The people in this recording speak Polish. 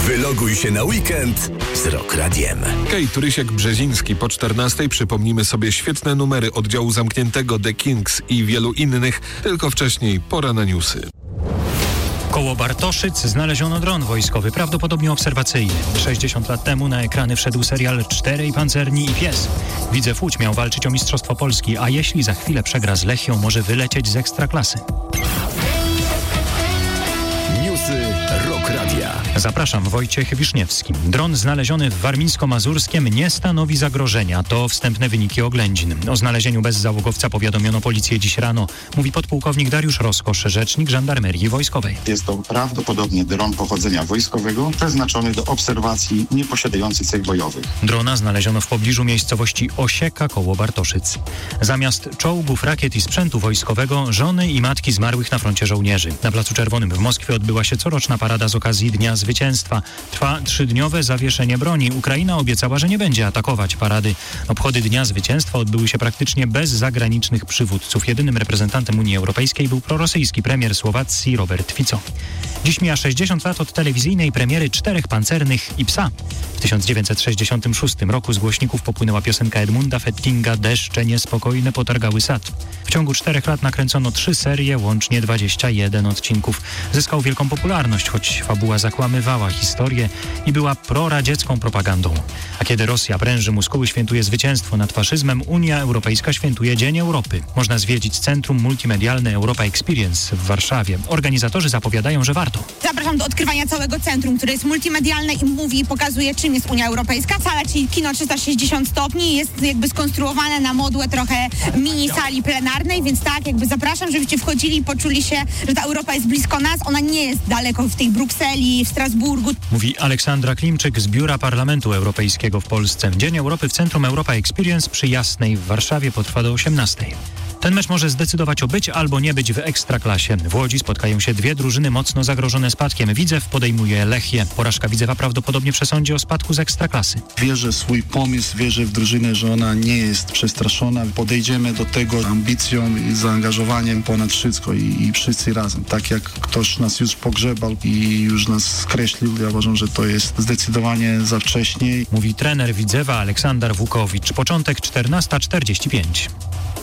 Wyloguj się na weekend z Rock Radiem. Turysiek-Brzeziński po 14:00. Przypomnimy sobie świetne numery oddziału zamkniętego The Kings i wielu innych. Tylko wcześniej pora na newsy. Koło Bartoszyc znaleziono dron wojskowy, prawdopodobnie obserwacyjny. 60 lat temu na ekrany wszedł serial Czterej pancerni i pies. Widzew Łódź miał walczyć o Mistrzostwo Polski, a jeśli za chwilę przegra z Lechią, może wylecieć z Ekstraklasy. Newsy Rock Radia. Zapraszam, Wojciech Wiszniewski. Dron znaleziony w Warmińsko-Mazurskiem nie stanowi zagrożenia. To wstępne wyniki oględzin. O znalezieniu bezzałogowca powiadomiono policję dziś rano. Mówi podpułkownik Dariusz Roskosz, rzecznik Żandarmerii Wojskowej. Jest to prawdopodobnie dron pochodzenia wojskowego, przeznaczony do obserwacji nieposiadających cech bojowych. Drona znaleziono w pobliżu miejscowości Osieka koło Bartoszyc. Zamiast czołgów, rakiet i sprzętu wojskowego, żony i matki zmarłych na froncie żołnierzy. Na Placu Czerwonym w Moskwie odbyła się coroczna parada z okazji Dnia Zwycięstwa. Trwa 3-dniowe zawieszenie broni. Ukraina obiecała, że nie będzie atakować parady. Obchody Dnia Zwycięstwa odbyły się praktycznie bez zagranicznych przywódców. Jedynym reprezentantem Unii Europejskiej był prorosyjski premier Słowacji Robert Fico. Dziś mija 60 lat od telewizyjnej premiery Czterech pancernych i psa. W 1966 roku z głośników popłynęła piosenka Edmunda Fettinga „Deszcze niespokojne potargały sad”. W ciągu 4 lat nakręcono 3 serie, łącznie 21 odcinków. Zyskał wielką popularność, choć fabuła zakłamywała historię i była proradziecką propagandą. A kiedy Rosja pręży muskuły, świętuje zwycięstwo nad faszyzmem, Unia Europejska świętuje Dzień Europy. Można zwiedzić Centrum Multimedialne Europa Experience w Warszawie. Organizatorzy zapowiadają, że warto. Zapraszam do odkrywania całego centrum, które jest multimedialne i mówi i pokazuje, czym jest Unia Europejska. Sala, czyli kino 360 stopni, jest jakby skonstruowane na modłę trochę mini sali plenarnej, więc tak, jakby zapraszam, żebyście wchodzili i poczuli się, że ta Europa jest blisko nas. Ona nie jest daleko w tej Brukseli, w Strasburgu. Mówi Aleksandra Klimczyk z Biura Parlamentu Europejskiego w Polsce. Dzień Europy w Centrum Europa Experience przy Jasnej w Warszawie potrwa do 18:00. Ten mecz może zdecydować o być albo nie być w Ekstraklasie. W Łodzi spotkają się dwie drużyny mocno zagrożone spadkiem. Widzew podejmuje Lechię. Porażka Widzewa prawdopodobnie przesądzi o spadku z Ekstraklasy. Wierzę w swój pomysł, wierzę w drużynę, że ona nie jest przestraszona. Podejdziemy do tego ambicją i zaangażowaniem ponad wszystko i wszyscy razem. Tak jak ktoś nas już pogrzebał i już nas skreślił, ja uważam, że to jest zdecydowanie za wcześnie. Mówi trener Widzewa Aleksander Wukowicz. Początek 14:45.